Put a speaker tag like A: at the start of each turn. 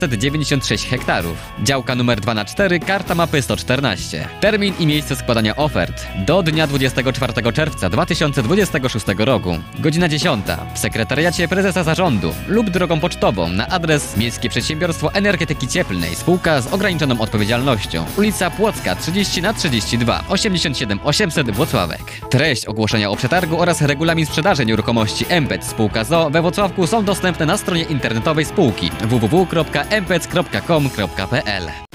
A: 96 hektarów. Działka numer 2/4, karta mapy 114. Termin i miejsce składania ofert do dnia 24 czerwca 2026 roku. Godzina 10. W sekretariacie prezesa zarządu lub drogą pocztową na adres Miejskie Przedsiębiorstwo Energetyki Cieplnej, spółka z ograniczoną odpowiedzialnością. Ulica Płocka 30/32, 87 800 Włocławek. Treść ogłoszenia o przetargu oraz regulamin sprzedaży nieruchomości Empec spółka z o.o. we Włocławku są dostępne na stronie internetowej spółki www.empec.com.pl.